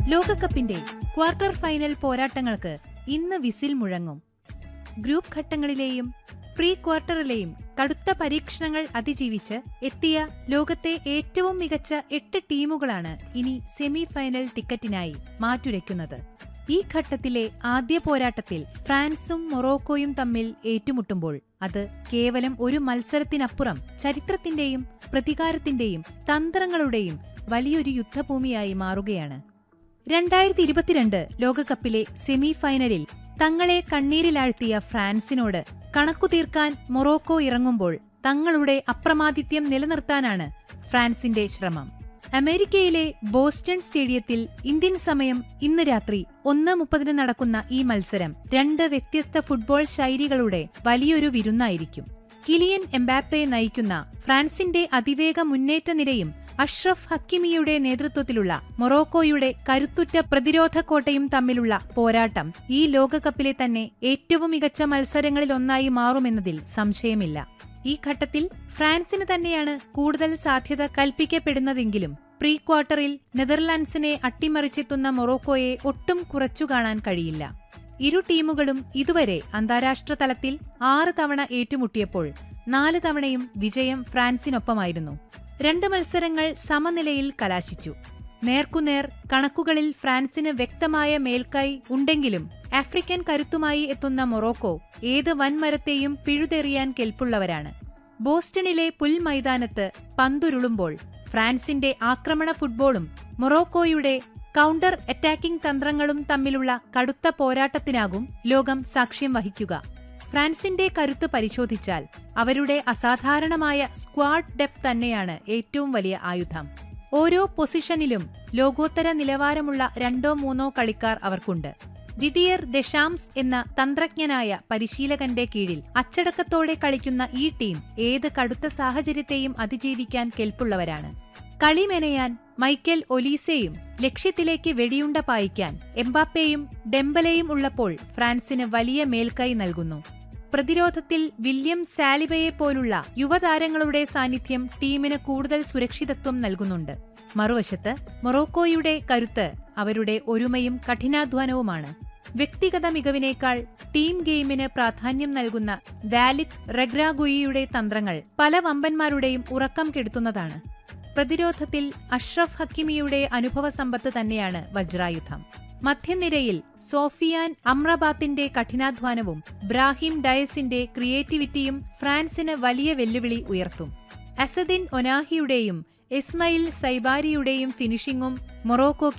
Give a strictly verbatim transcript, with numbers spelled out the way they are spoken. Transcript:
ലോകകപ്പിന്റെ quarter final പോരാട്ടങ്ങൾക്ക് ഇന്ന് വിസിൽ മുഴങ്ങും. ഗ്രൂപ്പ് ഘട്ടങ്ങളിലെയും പ്രീ ക്വാർട്ടറിലെയും കടുത്ത പരീക്ഷണങ്ങൾ അതിജീവിച്ച് എത്തിയ ലോകത്തെ ഏറ്റവും മികച്ച എട്ട് ടീമുകളാണ് ഇനി സെമി ഫൈനൽ ടിക്കറ്റിനായി മാറ്റുരയ്ക്കുന്നത്. ഈ ഘട്ടത്തിലെ ആദ്യ പോരാട്ടത്തിൽ ഫ്രാൻസും മൊറോക്കോയും തമ്മിൽ ഏറ്റുമുട്ടുമ്പോൾ അത് കേവലം ഒരു മത്സരത്തിനപ്പുറം ചരിത്രത്തിന്റെയും പ്രതികാരത്തിന്റെയും തന്ത്രങ്ങളുടെയും വലിയൊരു യുദ്ധഭൂമിയായി മാറുകയാണ്. രണ്ടായിരത്തി ഇരുപത്തിരണ്ട് ലോകകപ്പിലെ സെമി ഫൈനലിൽ തങ്ങളെ കണ്ണീരിലാഴ്ത്തിയ ഫ്രാൻസിനോട് കണക്കുതീർക്കാൻ മൊറോക്കോ ഇറങ്ങുമ്പോൾ തങ്ങളുടെ അപ്രമാദിത്യം നിലനിർത്താനാണ് ഫ്രാൻസിന്റെ ശ്രമം. അമേരിക്കയിലെ ബോസ്റ്റൺ സ്റ്റേഡിയത്തിൽ ഇന്ത്യൻ സമയം ഇന്ന് രാത്രി ഒന്ന് മുപ്പതിന് നടക്കുന്ന ഈ മത്സരം രണ്ട് വ്യത്യസ്ത ഫുട്ബോൾ ശൈലികളുടെ വലിയൊരു വിരുന്നായിരിക്കും. കിലിയൻ എംബാപ്പെ നയിക്കുന്ന ഫ്രാൻസിന്റെ അതിവേഗ മുന്നേറ്റ നിരയും അഷ്റഫ് ഹക്കിമിയുടെ നേതൃത്വത്തിലുള്ള മൊറോക്കോയുടെ കരുത്തുറ്റ പ്രതിരോധ കോട്ടയും തമ്മിലുള്ള പോരാട്ടം ഈ ലോകകപ്പിലെ തന്നെ ഏറ്റവും മികച്ച മത്സരങ്ങളിലൊന്നായി മാറുമെന്നതിൽ സംശയമില്ല. ഈ ഘട്ടത്തിൽ ഫ്രാൻസിന് തന്നെയാണ് കൂടുതൽ സാധ്യത കൽപ്പിക്കപ്പെടുന്നതെങ്കിലും പ്രീ ക്വാർട്ടറിൽ നെതർലാൻഡ്സിനെ അട്ടിമറിച്ചെത്തുന്ന മൊറോക്കോയെ ഒട്ടും കുറച്ചുകാണാൻ കഴിയില്ല. ഇരു ടീമുകളും ഇതുവരെ അന്താരാഷ്ട്ര തലത്തിൽ ആറ് തവണ ഏറ്റുമുട്ടിയപ്പോൾ നാല് തവണയും വിജയം ഫ്രാൻസിനൊപ്പമായിരുന്നു. രണ്ട് മത്സരങ്ങൾ സമനിലയിൽ കലാശിച്ചു. നേർക്കുനേർ കണക്കുകളിൽ ഫ്രാൻസിന് വ്യക്തമായ മേൽക്കൈ ഉണ്ടെങ്കിലും ആഫ്രിക്കൻ കരുത്തുമായി എത്തുന്ന മൊറോക്കോ ഏത് വൻമരത്തെയും പിഴുതെറിയാൻ കെൽപ്പുള്ളവരാണ്. ബോസ്റ്റണിലെ പുൽമൈതാനത്ത് പന്തുരുളുമ്പോൾ ഫ്രാൻസിന്റെ ആക്രമണ ഫുട്ബോളും മൊറോക്കോയുടെ കൗണ്ടർ അറ്റാക്കിംഗ് തന്ത്രങ്ങളും തമ്മിലുള്ള കടുത്ത പോരാട്ടത്തിനാകും ലോകം സാക്ഷ്യം വഹിക്കുക. ഫ്രാൻസിന്റെ കരുത്ത് പരിശോധിച്ചാൽ അവരുടെ അസാധാരണമായ സ്ക്വാഡ് ഡെപ്ത് തന്നെയാണ് ഏറ്റവും വലിയ ആയുധം. ഓരോ പൊസിഷനിലും ലോകോത്തര നിലവാരമുള്ള രണ്ടോ മൂന്നോ കളിക്കാർ അവർക്കുണ്ട്. ദിദിയർ ദെഷാംസ് എന്ന തന്ത്രജ്ഞനായ പരിശീലകന്റെ കീഴിൽ അച്ചടക്കത്തോടെ കളിക്കുന്ന ഈ ടീം ഏത് കടുത്ത സാഹചര്യത്തെയും അതിജീവിക്കാൻ കെൽപ്പുള്ളവരാണ്. കളി മെനയാൻ മൈക്കൽ ഒലീസയും ലക്ഷ്യത്തിലേക്ക് വെടിയുണ്ട പായിക്കാൻ എംബാപ്പയും ഡെംബലയും ഉള്ളപ്പോൾ ഫ്രാൻസിന് വലിയ മേൽക്കൈ നൽകുന്നു. പ്രതിരോധത്തിൽ വില്യം സാലിബയെപ്പോലുള്ള യുവതാരങ്ങളുടെ സാന്നിധ്യം ടീമിന് കൂടുതൽ സുരക്ഷിതത്വം നൽകുന്നുണ്ട്. മറുവശത്ത് മൊറോക്കോയുടെ കരുത്ത് അവരുടെ ഒരുമയും കഠിനാധ്വാനവുമാണ്. വ്യക്തിഗത മികവിനേക്കാൾ ടീം ഗെയിമിന് പ്രാധാന്യം നൽകുന്ന വാലിദ് റെഗ്രാഗുയിയുടെ തന്ത്രങ്ങൾ പല വമ്പന്മാരുടെയും ഉറക്കം കെടുത്തുന്നതാണ്. പ്രതിരോധത്തിൽ അഷ്റഫ് ഹക്കിമിയുടെ അനുഭവ സമ്പത്ത് തന്നെയാണ് വജ്രായുധം. മധ്യനിരയിൽ സോഫിയാൻ അമ്രബാത്തിന്റെ കഠിനാധ്വാനവും ബ്രാഹിം ഡയസിന്റെ ക്രിയേറ്റിവിറ്റിയും ഫ്രാൻസിന് വലിയ വെല്ലുവിളി ഉയർത്തും. അസദിൻ ഒനാഹിയുടെയും ഇസ്മയിൽ സൈബാരിയുടെയും ഫിനിഷിംഗും മൊറോക്കോയ്ക്ക്